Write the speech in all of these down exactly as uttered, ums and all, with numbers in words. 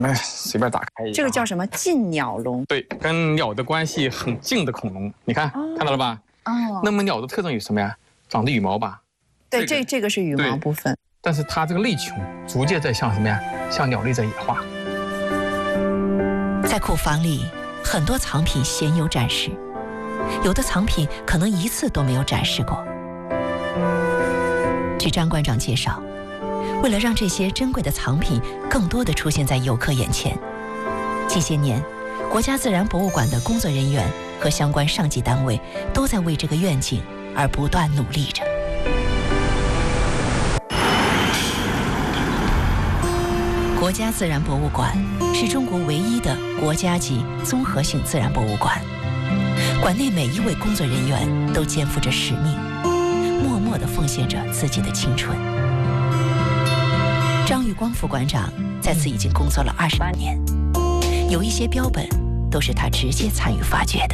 们随便打开一下， 这个叫什么近鸟笼？ 对，跟鸟的关系很近的恐龙，你看、哦、看到了吧？哦。那么鸟的特征有什么呀？长的羽毛吧？ 对，这、这个、这个是羽毛部分。 但是它这个类群逐渐在向什么呀？向鸟类在野化。 在库房里，很多藏品鲜有展示，有的藏品可能一次都没有展示过。据张馆长介绍，为了让这些珍贵的藏品更多地出现在游客眼前，近些年，国家自然博物馆的工作人员和相关上级单位都在为这个愿景而不断努力着。国家自然博物馆是中国唯一的国家级综合性自然博物馆，馆内每一位工作人员都肩负着使命，默默地奉献着自己的青春。张玉光副馆长在此已经工作了二十八年，有一些标本都是他直接参与发掘的。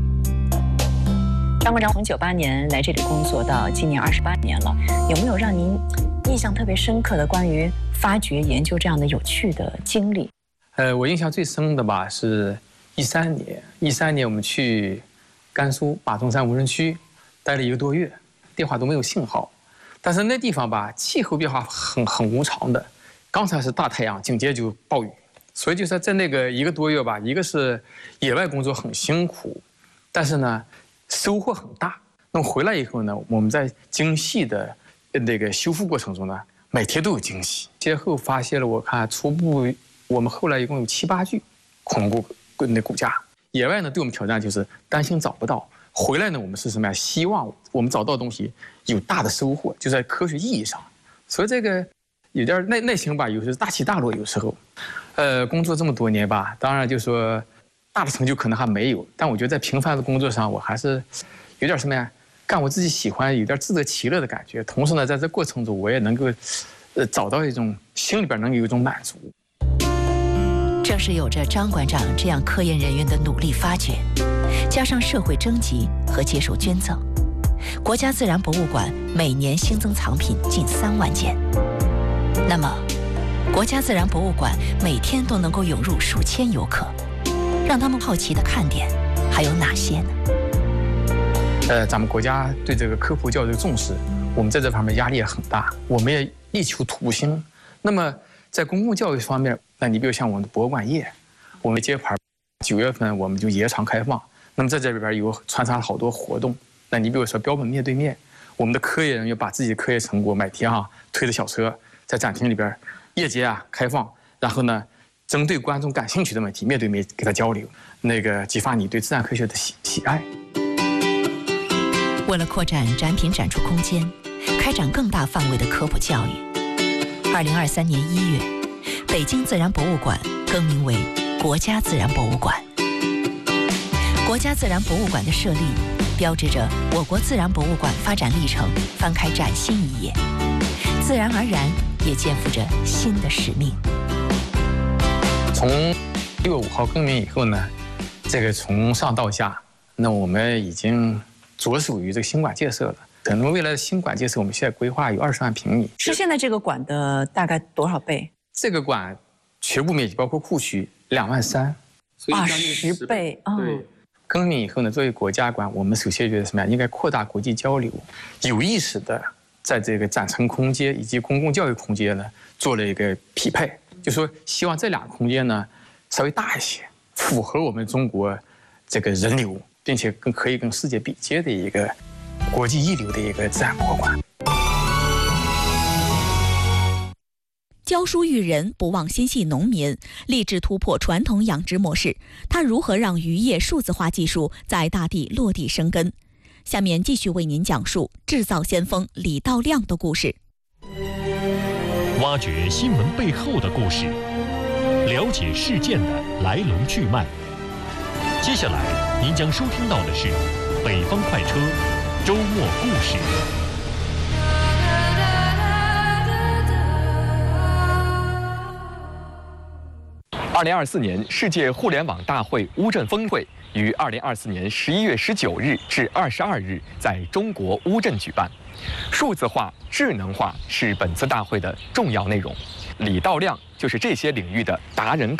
张馆长从九八年来这里工作到今年二十八年了，有没有让您印象特别深刻的关于发掘研究这样的有趣的经历？ 呃，我印象最深的吧，是一三年，一三年我们去甘肃马中山无人区待了一个多月，电话都没有信号。但是那地方吧，气候变化很很无常的，刚才是大太阳，紧接着就暴雨，所以就是在那个一个多月吧，一个是野外工作很辛苦，但是呢收获很大。那么回来以后呢，我们在精细的那个修复过程中呢，每天都有惊喜。之后发现了，我看初步我们后来一共有七八具恐龙骨那骨架。野外呢对我们挑战就是担心找不到。回来呢，我们是什么呀？希望我们找到东西有大的收获，就在科学意义上。所以这个有点耐耐心吧，有时候大起大落，有时候，呃，工作这么多年吧，当然就说大的成就可能还没有，但我觉得在平凡的工作上，我还是有点什么呀，干我自己喜欢，有点自得其乐的感觉。同时呢，在这过程中，我也能够，呃，找到一种心里边能有一种满足。 正是有着张馆长这样科研人员的努力发掘，加上社会征集和接受捐赠，国家自然博物馆每年新增藏品近三万件。那么，国家自然博物馆每天都能够涌入数千游客，让他们好奇的看点还有哪些呢？ 呃，咱们国家对这个科普教育的重视，我们在这方面压力也很大，我们也力求图新。那么在公共教育方面，那你比如像我们的博物馆业，我们揭牌，九月份我们就野场开放。那么在这里边有穿插了好多活动。那你比如说标本面对面，我们的科研人员把自己的科研成果每天啊推着小车在展厅里边夜间啊开放，然后呢针对观众感兴趣的问题面对面给他交流，那个激发你对自然科学的喜喜爱。 为了扩展展品展出空间，开展更大范围的科普教育，二零二三年一月，北京自然博物馆更名为国家自然博物馆。国家自然博物馆的设立，标志着我国自然博物馆发展历程翻开崭新一页，自然而然也肩负着新的使命。 从六月五号更名以后呢，这个从上到下，那我们已经着手于这个新馆建设了。可能未来的新馆建设，我们现在规划有二十万平米， 是现在这个馆的大概多少倍？ 这个馆全部面积包括库区两万三， 二十倍啊！ 对。更名以后呢，作为国家馆，我们首先觉得什么呀？应该扩大国际交流，有意识的在这个展陈空间以及公共教育空间呢做了一个匹配，就说希望这两个空间呢稍微大一些，符合我们中国这个人流，并且更可以跟世界比肩的一个国际一流的一个自然博物馆。 教书育人，不忘心系农民，立志突破传统养殖模式。他如何让渔业数字化技术在大地落地生根？下面继续为您讲述制造先锋李道亮的故事。 挖掘新闻背后的故事，了解事件的来龙去脉。接下来您将收听到的是《北方快车》周末故事。 二零二四年世界互联网大会乌镇峰会于二零二四年十一月十九日至二十二日在中国乌镇举办。数字化、智能化是本次大会的重要内容。李道亮就是这些领域的达人。